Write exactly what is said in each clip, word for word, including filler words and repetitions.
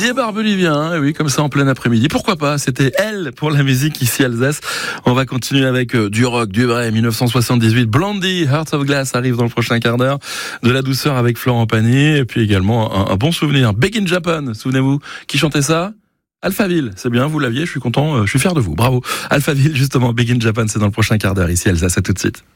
Didier Barbelivien, oui, comme ça en plein après-midi. Pourquoi pas? C'était elle pour la musique ici Alsace. On va continuer avec euh, du rock, du vrai. dix-neuf cent soixante-dix-huit, Blondie, Hearts of Glass arrive dans le prochain quart d'heure. De la douceur avec Florent Pagny et puis également un, un bon souvenir. Big in Japan, souvenez-vous, qui chantait ça? Alphaville, c'est bien, vous l'aviez, je suis content, euh, je suis fier de vous, bravo. Alphaville, justement, Big in Japan, c'est dans le prochain quart d'heure ici Alsace, à tout de suite.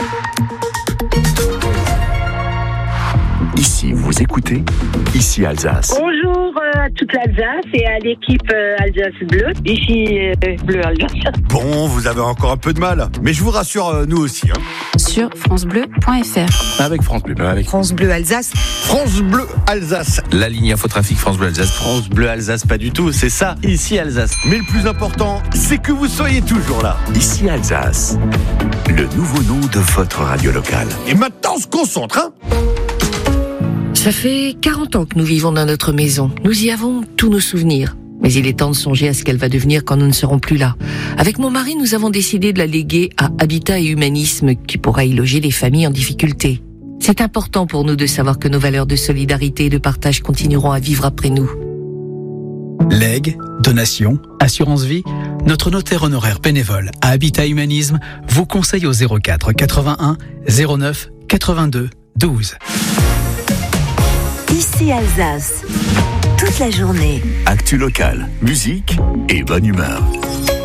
Ici, vous écoutez, ici Alsace. Bonjour euh, à toute l'Alsace et à l'équipe euh, Alsace Bleu. Ici euh, Bleu Alsace. Bon, vous avez encore un peu de mal, mais je vous rassure, euh, nous aussi. Hein. Sur francebleu point f r. Avec France Bleu, avec France Bleu Alsace. France Bleu Alsace. La ligne infotrafic France Bleu Alsace. France Bleu Alsace, pas du tout, c'est ça, ici Alsace. Mais le plus important, c'est que vous soyez toujours là. Ici Alsace, le nouveau nom de votre radio locale. Et maintenant, on se concentre, hein. Ça fait quarante ans que nous vivons dans notre maison. Nous y avons tous nos souvenirs. Mais il est temps de songer à ce qu'elle va devenir quand nous ne serons plus là. Avec mon mari, nous avons décidé de la léguer à Habitat et Humanisme, qui pourra y loger les familles en difficulté. C'est important pour nous de savoir que nos valeurs de solidarité et de partage continueront à vivre après nous. Legs, donations, assurance vie, notre notaire honoraire bénévole à Habitat Humanisme vous conseille au zéro quatre quatre-vingt-un zéro neuf quatre-vingt-deux douze. Ici Alsace, toute la journée. Actu local, musique et bonne humeur.